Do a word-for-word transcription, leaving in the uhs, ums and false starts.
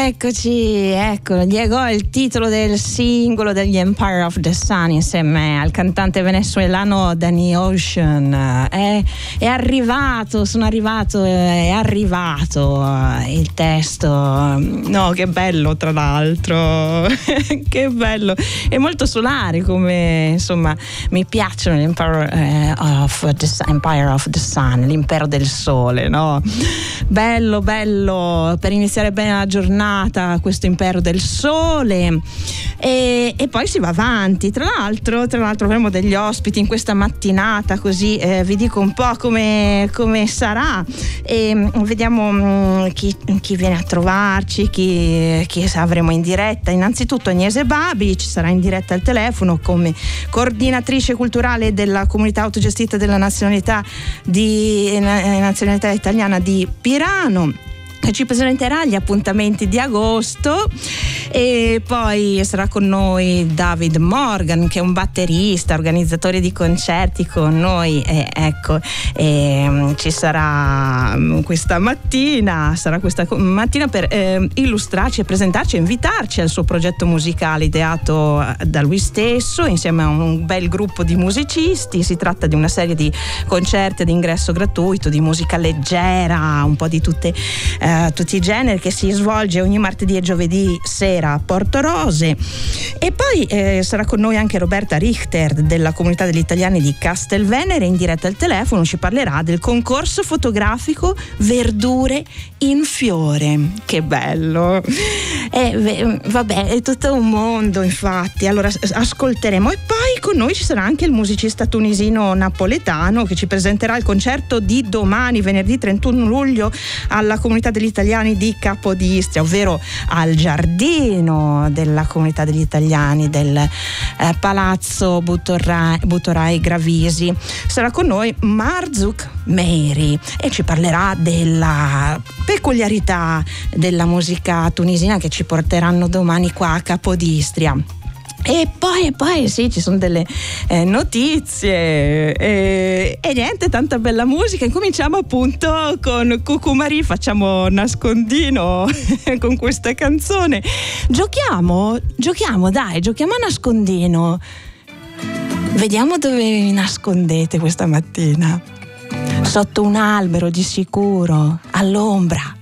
Eccoci, ecco, Diego è il titolo del singolo degli Empire of the Sun insieme al cantante venezuelano Danny Ocean. È, è arrivato, sono arrivato, è arrivato il testo. No, che bello tra l'altro, che bello. È molto solare, come insomma mi piacciono l'Empire eh, of the Empire of the Sun, l'impero del sole, no? Bello, bello, per iniziare bene la giornata, questo impero del sole. E, e poi si va avanti. Tra l'altro, tra l'altro avremo degli ospiti in questa mattinata, così eh, vi dico un po' come, come sarà e mh, vediamo mh, chi, chi viene a trovarci, chi, chi avremo in diretta. Innanzitutto Agnese Babi ci sarà in diretta al telefono come coordinatrice culturale della comunità autogestita della nazionalità di nazionalità italiana di Pirano, che ci presenterà gli appuntamenti di agosto. E poi sarà con noi David Morgan, che è un batterista, organizzatore di concerti con noi, e ecco, e ci sarà questa mattina sarà questa mattina per eh, illustrarci e presentarci e invitarci al suo progetto musicale ideato da lui stesso insieme a un bel gruppo di musicisti. Si tratta di una serie di concerti ad ingresso gratuito, di musica leggera, un po' di tutte eh, tutti i generi, che si svolge ogni martedì e giovedì sera a Porto Rose. E poi eh, sarà con noi anche Roberta Richter della comunità degli italiani di Castelvenere, in diretta al telefono. Ci parlerà del concorso fotografico Verdure in Fiore. Che bello, eh, vabbè, è tutto un mondo, infatti. Allora ascolteremo. E poi con noi ci sarà anche il musicista tunisino napoletano, che ci presenterà il concerto di domani, venerdì trentuno luglio, alla comunità degli italiani di Capodistria, ovvero al giardino della comunità degli italiani del eh, Palazzo Butorai, Butorai Gravisi. Sarà con noi Marzuk Meiri e ci parlerà della peculiarità della musica tunisina che ci porteranno domani qua a Capodistria. E poi, e poi sì, ci sono delle eh, notizie e, e niente, tanta bella musica. Incominciamo appunto con Cucumari, facciamo nascondino con questa canzone. Giochiamo, giochiamo, dai, giochiamo a nascondino. Vediamo dove vi nascondete questa mattina. Sotto un albero di sicuro, all'ombra.